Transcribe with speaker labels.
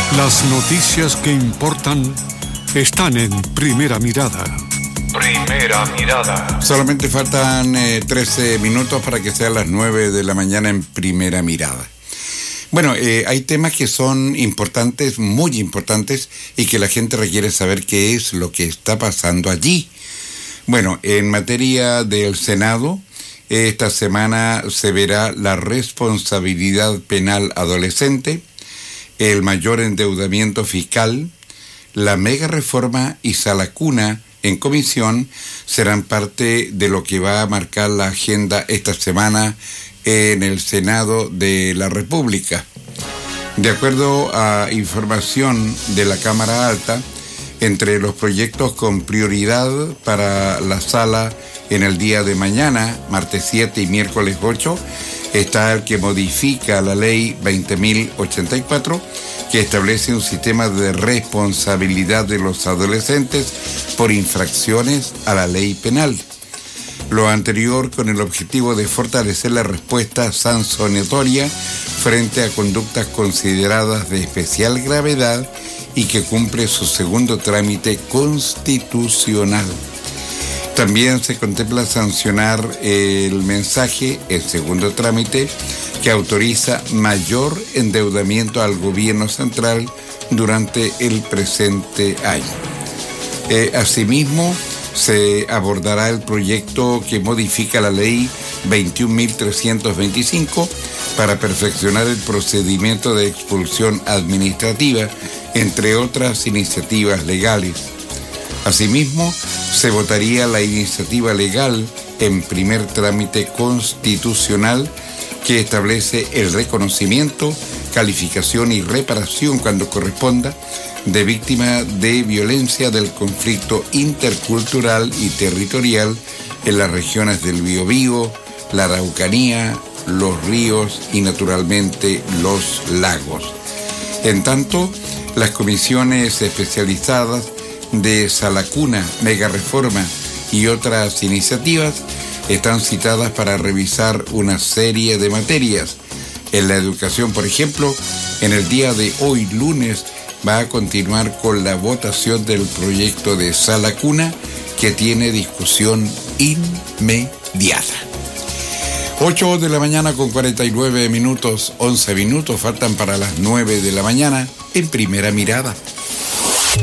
Speaker 1: Las noticias que importan están en Primera Mirada. Primera Mirada.
Speaker 2: Solamente faltan 13 minutos para que sean las 9 de la mañana en Primera Mirada. Bueno, hay temas que son importantes, muy importantes, y que la gente requiere saber qué es lo que está pasando allí. Bueno, en materia del Senado, esta semana se verá la responsabilidad penal adolescente, el mayor endeudamiento fiscal, la mega reforma y Sala Cuna en comisión serán parte de lo que va a marcar la agenda esta semana en el Senado de la República. De acuerdo a información de la Cámara Alta, entre los proyectos con prioridad para la sala en el día de mañana, martes 7 y miércoles 8, está el que modifica la ley 20.084, que establece un sistema de responsabilidad de los adolescentes por infracciones a la ley penal. Lo anterior con el objetivo de fortalecer la respuesta sancionatoria frente a conductas consideradas de especial gravedad y que cumple su segundo trámite constitucional. También se contempla sancionar el mensaje, el segundo trámite, que autoriza mayor endeudamiento al gobierno central durante el presente año. Asimismo, se abordará el proyecto que modifica la ley 21.325 para perfeccionar el procedimiento de expulsión administrativa, entre otras iniciativas legales. Asimismo, se votaría la iniciativa legal en primer trámite constitucional que establece el reconocimiento, calificación y reparación cuando corresponda de víctima de violencia del conflicto intercultural y territorial en las regiones del Biobío, la Araucanía, los ríos y naturalmente los lagos. En tanto, las comisiones especializadas de Sala Cuna, Mega Reforma y otras iniciativas están citadas para revisar una serie de materias. En la educación, por ejemplo, en el día de hoy, lunes, va a continuar con la votación del proyecto de Sala Cuna, que tiene discusión inmediata. 8 de la mañana con 49 minutos, 11 minutos faltan para las 9 de la mañana en Primera Mirada.